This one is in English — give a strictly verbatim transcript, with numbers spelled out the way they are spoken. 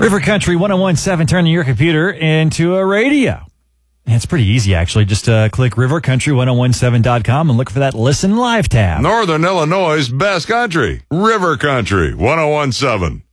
River Country ten seventeen, turning your computer into a radio. And it's pretty easy, actually. Just uh, click river country ten seventeen dot com and look for that Listen Live tab. Northern Illinois' best country, River Country ten seventeen.